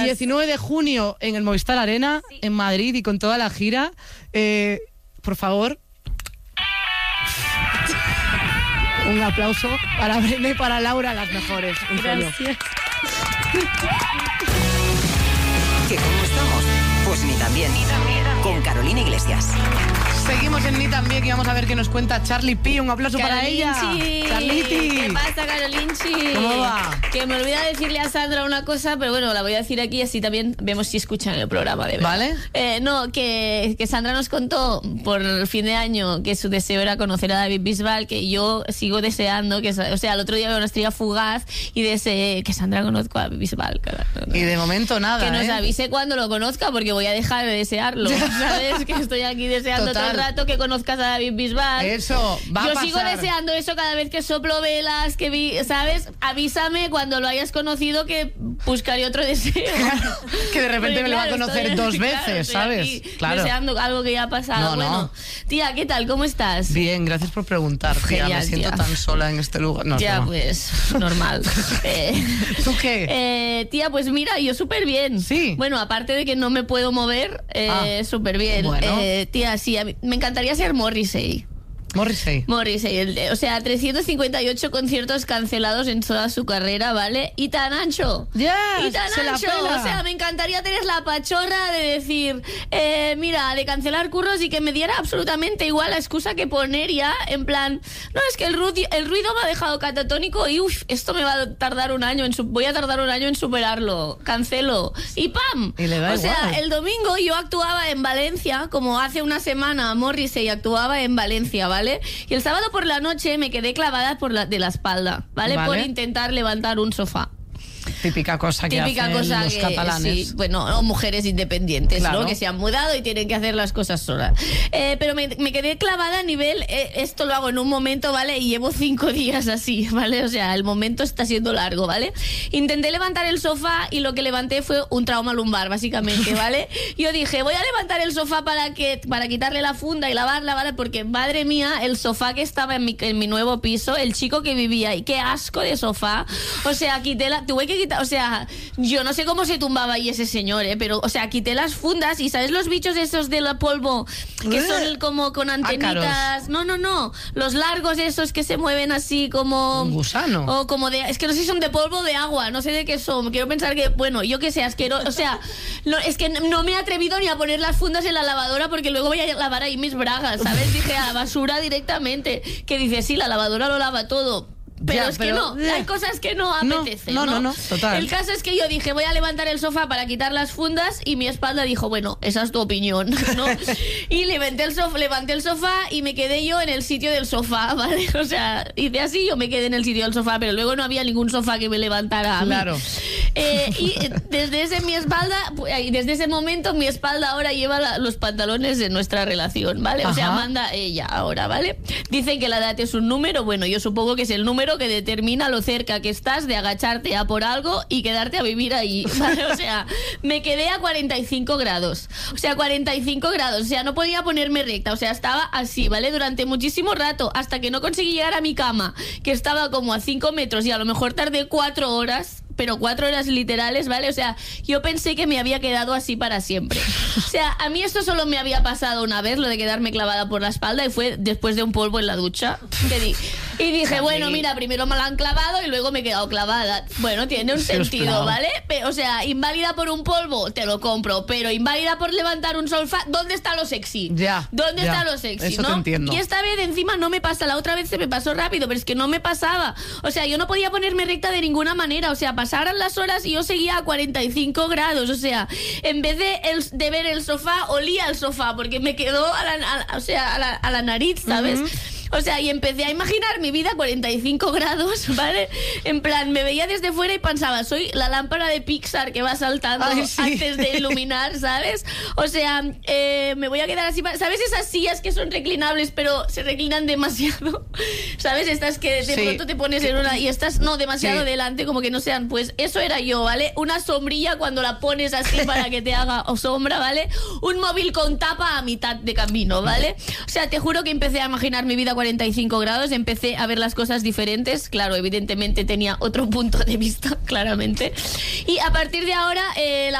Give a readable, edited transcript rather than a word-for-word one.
19 de junio en el Movistar Arena, sí, en Madrid, y con toda la gira. Por favor, un aplauso para Brenda y para Laura, las mejores. Gracias. ¿Que cómo estamos? Pues ni tan bien. Con Carolina Iglesias. Seguimos en Ni También y vamos a ver qué nos cuenta Charlie P. Un aplauso para ella. Charliti. ¿Qué pasa, Carolinchi? ¿Cómo va? Que me olvida decirle a Sandra una cosa, pero bueno, la voy a decir aquí, así también vemos si escuchan el programa de verdad. ¿Vale? No, que Sandra nos contó por el fin de año que su deseo era conocer a David Bisbal, que yo sigo deseando, que, o sea, el otro día había una estrella fugaz y deseé que Sandra conozca a David Bisbal. Y de momento nada, que nos avise cuando lo conozca, porque voy a dejar de desearlo, ¿sabes? Que estoy aquí deseando todo el rato que conozcas a David Bisbal. Eso, va a pasar. Yo sigo deseando eso cada vez que soplo velas, ¿sabes? Avísame cuando lo hayas conocido, que buscaré otro deseo. Claro, que de repente me lo va a conocer dos veces, ¿sabes? Claro. Deseando algo que ya ha pasado. Bueno, tía, ¿qué tal? ¿Cómo estás? Bien, gracias por preguntar. Tía, me siento tan sola en este lugar. No, ya, pues, normal. ¿Tú qué? Tía, pues mira, yo súper bien. Sí. Bueno, aparte de que no me puedo mover, súper bien. Bueno. Tía, sí, me encantaría ser Morrissey. Morrissey, o sea, 358 conciertos cancelados en toda su carrera, ¿vale? Y tan ancho. Ya, y tan ancho. O sea, me encantaría tener la pachorra de decir, mira, de cancelar curros y que me diera absolutamente igual la excusa que poner ya, en plan, no, es que el ruido me ha dejado catatónico y esto me va a tardar un año, voy a tardar un año en superarlo, cancelo. Y ¡pam! Y le da igual. Sea, el domingo yo actuaba en Valencia, como hace una semana Morrissey actuaba en Valencia, ¿vale? Y el sábado por la noche me quedé clavada de la espalda, ¿vale? Por intentar levantar un sofá. Típica cosa que hacen los catalanes. Sí, bueno, o mujeres independientes, claro, ¿no? Que se han mudado y tienen que hacer las cosas solas. Pero me quedé clavada a nivel, esto lo hago en un momento, ¿vale? Y llevo 5 días así, ¿vale? O sea, el momento está siendo largo, ¿vale? Intenté levantar el sofá y lo que levanté fue un trauma lumbar, básicamente, ¿vale? Yo dije, voy a levantar el sofá para quitarle la funda y lavarla, ¿vale? Porque, madre mía, el sofá que estaba en mi nuevo piso, el chico que vivía ahí, qué asco de sofá. O sea, tuve que quitar, o sea, yo no sé cómo se tumbaba ahí ese señor, pero, o sea, quité las fundas y ¿sabes los bichos esos de la polvo? Que son como con antenitas. Ácaros. No, los largos esos que se mueven así como... Un gusano. O como de... Es que no sé si son de polvo o de agua, no sé de qué son. Quiero pensar que, bueno, yo que sé, asqueroso. O sea, es que no me he atrevido ni a poner las fundas en la lavadora porque luego voy a lavar ahí mis bragas, ¿sabes? Dije, a la basura directamente. Que dice, sí, la lavadora lo lava todo. Pero ya, es que no, hay cosas que no apetecen, no, total. El caso es que yo dije, voy a levantar el sofá para quitar las fundas y mi espalda dijo, bueno, esa es tu opinión, ¿no? Y levanté el sofá y me quedé yo en el sitio del sofá, ¿vale? O sea, hice así, yo me quedé en el sitio del sofá, pero luego no había ningún sofá que me levantara a mí. Claro. Y desde ese momento mi espalda ahora lleva los pantalones de nuestra relación, ¿vale? O sea, manda ella ahora, ¿vale? Dicen que la edad es un número, bueno, yo supongo que es el número que determina lo cerca que estás de agacharte a por algo y quedarte a vivir ahí, ¿vale? O sea, me quedé a 45 grados. O sea, 45 grados. O sea, no podía ponerme recta. O sea, estaba así, ¿vale? Durante muchísimo rato, hasta que no conseguí llegar a mi cama, que estaba como a 5 metros y a lo mejor tardé 4 horas. Pero 4 horas literales, ¿vale? O sea, yo pensé que me había quedado así para siempre. O sea, a mí esto solo me había pasado una vez, lo de quedarme clavada por la espalda, y fue después de un polvo en la ducha. Y dije, bueno, mira, primero me la han clavado y luego me he quedado clavada. Bueno, tiene un sentido, ¿vale? O sea, inválida por un polvo, te lo compro, pero inválida por levantar un sofá, ¿dónde está lo sexy? ¿Dónde está lo sexy? Eso, ¿no? te entiendo. Y esta vez encima no me pasa, la otra vez se me pasó rápido, pero es que no me pasaba. O sea, yo no podía ponerme recta de ninguna manera, o sea, pasaran las horas y yo seguía a 45 grados, o sea, en vez de ver el sofá, olía el sofá, porque me quedó a la nariz, ¿sabes? O sea, y empecé a imaginar mi vida a 45 grados, ¿vale? En plan, me veía desde fuera y pensaba, soy la lámpara de Pixar que va saltando antes de iluminar, ¿sabes? O sea, me voy a quedar así, ¿sabes? Esas sillas que son reclinables, pero se reclinan demasiado, ¿sabes? Estas que de pronto te pones en una y estás, no, demasiado delante, como que no sean, pues eso era yo, ¿vale? Una sombrilla cuando la pones así para que te haga sombra, ¿vale? Un móvil con tapa a mitad de camino, ¿vale? O sea, te juro que empecé a imaginar mi vida 45 grados, empecé a ver las cosas diferentes, claro, evidentemente tenía otro punto de vista, claramente, y a partir de ahora